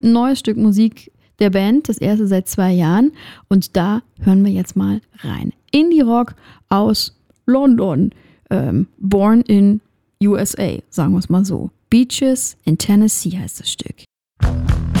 ein neues Stück Musik der Band, das erste seit 2 Jahren. Und da hören wir jetzt mal rein. Indie-Rock aus London, born in USA, sagen wir es mal so. Beaches in Tennessee heißt das Stück.